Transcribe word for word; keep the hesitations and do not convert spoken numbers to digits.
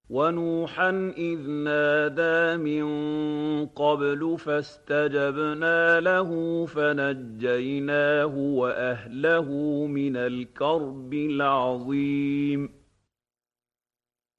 وَنُوحًا إِذْ نَادَىٰ مِن قَبْلُ فَاسْتَجَبْنَا لَهُ فَنَجَّيْنَاهُ وَأَهْلَهُ مِنَ الْكَرْبِ الْعَظِيمِ